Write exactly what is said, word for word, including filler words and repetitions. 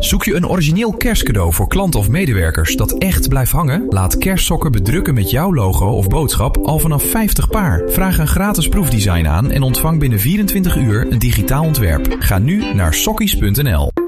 Zoek je een origineel kerstcadeau voor klanten of medewerkers dat echt blijft hangen? Laat Kerstsokken bedrukken met jouw logo of boodschap al vanaf vijftig paar. Vraag een gratis proefdesign aan en ontvang binnen vierentwintig uur een digitaal ontwerp. Ga nu naar sokkies punt n l.